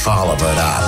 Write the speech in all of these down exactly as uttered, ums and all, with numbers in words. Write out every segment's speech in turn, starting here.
fala a verdade.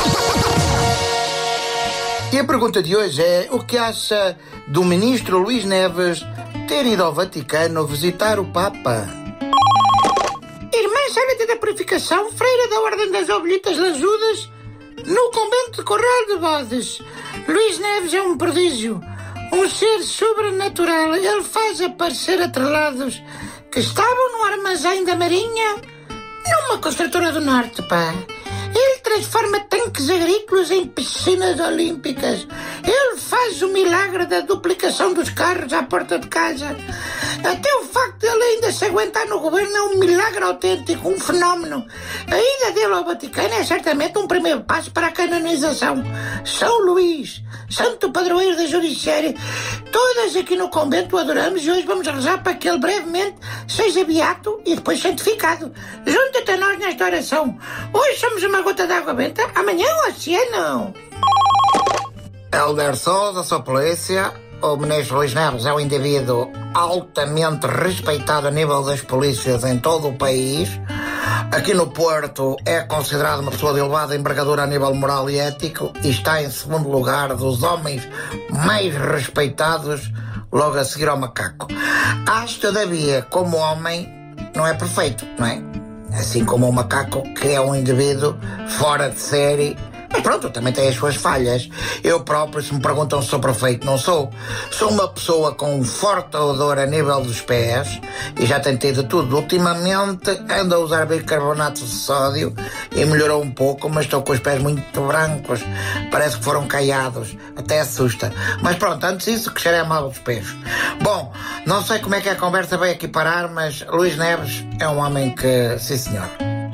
E a pergunta de hoje é: o que acha do ministro Luís Neves ter ido ao Vaticano visitar o Papa? Irmã Sérvia da Purificação, freira da Ordem das Ovelhitas Lajudas, no convento de Corral de Bodes. Luís Neves é um prodígio, um ser sobrenatural. Ele faz aparecer atrelados que estavam no armazém da Marinha, numa construtora do Norte, pá. Ele transforma tanques agrícolas em piscinas olímpicas. Ele faz o milagre da duplicação dos carros à porta de casa. Até o facto de ele ainda se aguentar no governo é um milagre autêntico, um fenómeno. A ida dele ao Vaticano é certamente um primeiro passo para a canonização. São Luís, santo padroeiro da Judiciária. Todas aqui no convento o adoramos e hoje vamos rezar para que ele brevemente seja beato e depois santificado. Junta-te a nós nesta oração. Hoje somos uma gota de água benta, amanhã o oceano. Helder Sousa, sua polícia. O ministro Luís Neves é um indivíduo altamente respeitado a nível das polícias em todo o país. Aqui no Porto é considerado uma pessoa de elevada envergadura a nível moral e ético e está em segundo lugar dos homens mais respeitados, logo a seguir ao macaco. Acho, todavia, como homem, não é perfeito, não é? Assim como o macaco, que é um indivíduo fora de série. Mas pronto, também tem as suas falhas. Eu próprio, se me perguntam se sou perfeito, não sou. Sou uma pessoa com um forte odor a nível dos pés e já tentei de tudo. Ultimamente ando a usar bicarbonato de sódio e melhorou um pouco, mas estou com os pés muito brancos. Parece que foram caiados. Até assusta. Mas pronto, antes disso, que cheirei mal dos pés. Bom, não sei como é que a conversa veio aqui parar, mas Luís Neves é um homem que, sim senhor.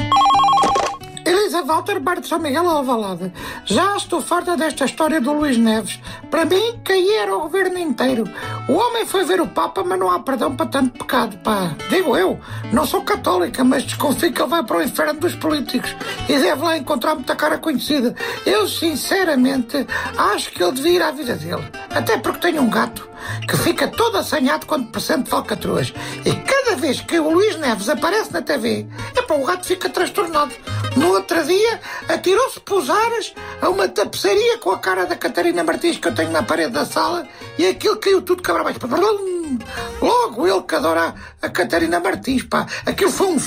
Elisa Walter, Bar de São Miguel Alvalade. Já estou farta desta história do Luís Neves. Para mim, caía era o governo inteiro. O homem foi ver o Papa, mas não há perdão para tanto pecado, pá. Digo eu, não sou católica, mas desconfio que ele vai para o inferno dos políticos e deve lá encontrar muita cara conhecida. Eu, sinceramente, acho que ele devia ir à vida dele. Até porque tenho um gato que fica todo assanhado quando presente falcatruas. E cada vez que o Luís Neves aparece na T V, é para o gato fica transtornado. No outro dia, atirou-se pousares a uma tapeçaria com a cara da Catarina Martins que eu tenho na parede da sala e aquilo caiu tudo cabra abaixo. Logo ele que adora a Catarina Martins, pá. Aquilo foi um